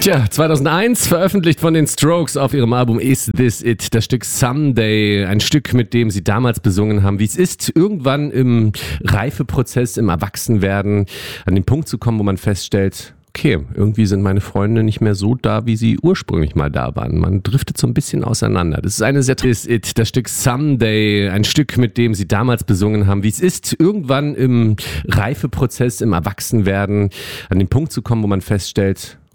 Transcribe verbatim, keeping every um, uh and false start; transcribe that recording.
Tja, zweitausendeins veröffentlicht von den Strokes auf ihrem Album Is This It, das Stück Someday, ein Stück, mit dem sie damals besungen haben, wie es ist, irgendwann im Reifeprozess, im Erwachsenwerden an den Punkt zu kommen, wo man feststellt, okay, irgendwie sind meine Freunde nicht mehr so da, wie sie ursprünglich mal da waren. Man driftet so ein bisschen auseinander. Das ist eine sehr Is It, das Stück Someday, ein Stück, mit dem sie damals besungen haben, wie es ist, irgendwann im Reifeprozess, im Erwachsenwerden an den Punkt zu kommen, wo man feststellt,